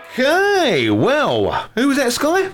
Okay, well, who was that, Sky?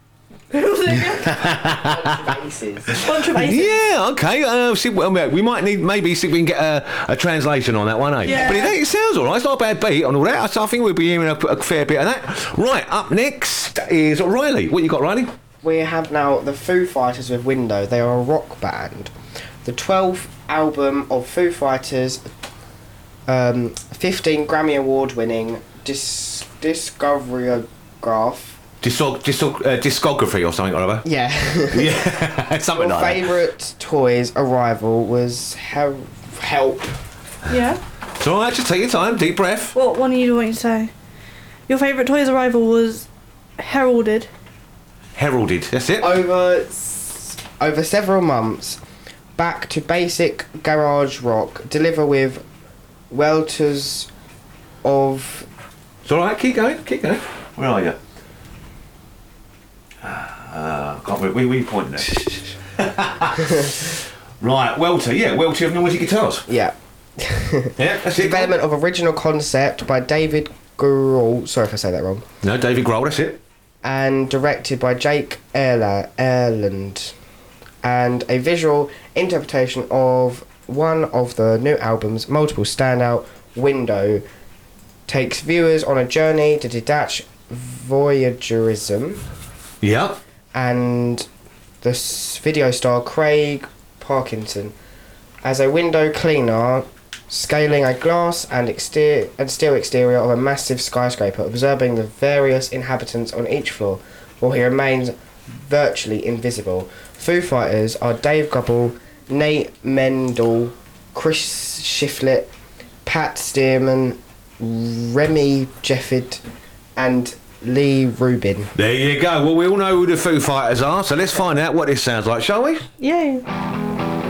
Bunch of aces. Yeah, okay. We might need maybe see if we can get a translation on that one, eh? Yeah. But it sounds all right. It's not a bad beat on all that. So I think we'll be hearing a fair bit of that. Right, up next is Riley. What you got, Riley? We have now the Foo Fighters with Window. They are a rock band. The 12th album of Foo Fighters, 15 Grammy Award winning discography. Discography or something or other. Yeah. Yeah, something Your like that. favourite Toys arrival was Help. Yeah. It's all right, just take your time, deep breath. What one are you going to say? Your favourite Toys arrival was heralded. Heralded, that's it. Over several months, back to basic garage rock, deliver with welters of... It's all right, keep going. Where are you? Can't where are you pointing at? Right, Welter of Noisy Guitars. Yeah. Yeah, that's it. Development of original concept by David Grohl. Sorry if I say that wrong. No, David Grohl, that's it. And directed by Jake Erland. And a visual interpretation of one of the new album's multiple standout, Window, takes viewers on a journey to detach voyeurism. Yeah. And the video star Craig Parkinson as a window cleaner scaling a glass and steel exterior of a massive skyscraper, observing the various inhabitants on each floor while he remains virtually invisible. Foo Fighters are Dave Grohl, Nate Mendel, Chris Shiflett, Pat Stearman, Remy Jefford and Lee Rubin. There you go. Well, we all know who the Foo Fighters are, so let's find out what this sounds like, shall we? Yeah.